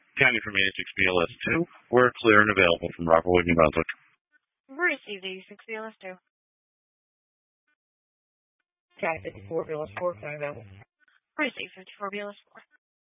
County from 86 BLS2. We're clear and available from Rockwood, New Brunswick. Received 86 BLS2. County 54 BLS4, county available. Received 54 BLS4.